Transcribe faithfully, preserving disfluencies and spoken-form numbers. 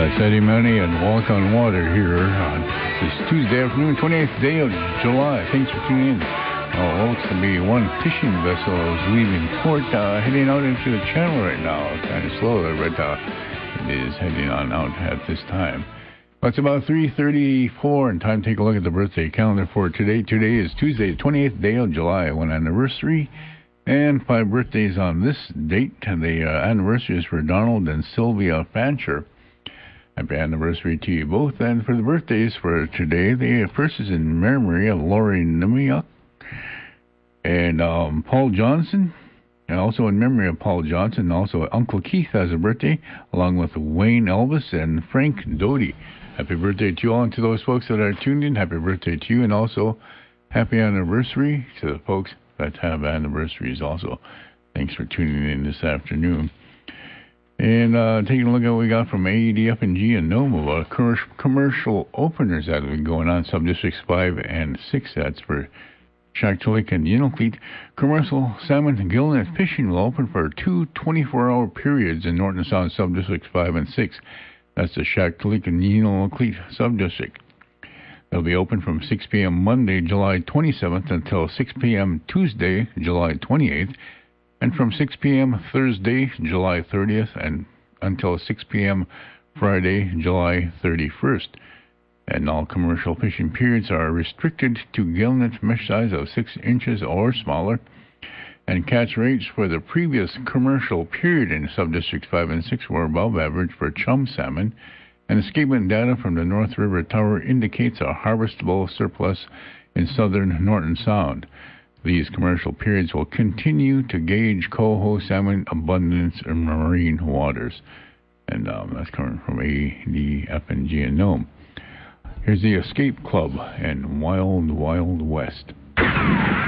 it's Eddie Money and Walk on Water here on this Tuesday afternoon, twenty-eighth day of July. Thanks for tuning in. Oh, looks to be one fishing vessel is leaving port, uh, heading out into the channel right now. Kind of slow there, but uh, it is heading on out at this time. Well, it's about three thirty-four, and time to take a look at the birthday calendar for today. Today is Tuesday, the twenty-eighth day of July, one anniversary. And five birthdays on this date. The uh, anniversary is for Donald and Sylvia Fancher. Happy anniversary to you both. And for the birthdays for today, the first is in memory of Lori Nemiuk and um, Paul Johnson. And also in memory of Paul Johnson, also Uncle Keith has a birthday, along with Wayne Elvis and Frank Doty. Happy birthday to you all, and to those folks that are tuned in, happy birthday to you, and also happy anniversary to the folks that have anniversaries also. Thanks for tuning in this afternoon. And uh, taking a look at what we got from A E D F and G and NOMA about commercial openers that have been going on, sub-districts five and six. That's for Shaktoolik and Unalakleet. Commercial salmon and gillnet fishing will open for two twenty-four hour periods in Norton Sound sub-districts five and six. That's the Shaktoolik and Unalakleet sub-district. They'll be open from six p.m. Monday, July twenty-seventh until six p.m. Tuesday, July twenty-eighth, and from six p.m. Thursday, July thirtieth, and until six p.m. Friday, July thirty-first. And all commercial fishing periods are restricted to gillnet mesh size of six inches or smaller, and catch rates for the previous commercial period in sub-districts five and six were above average for chum salmon, and escapement data from the North River Tower indicates a harvestable surplus in southern Norton Sound. These commercial periods will continue to gauge coho salmon abundance in marine waters. And um, that's coming from A D F and G and Nome. Here's the Escape Club and Wild Wild West.